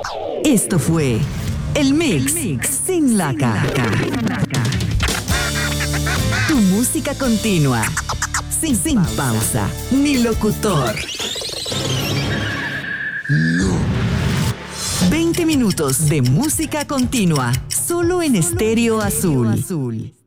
Esto fue El Mix, sin la K. Tu música continua, sin pausa, ni locutor. 20 minutos de música continua, solo en Estéreo Azul.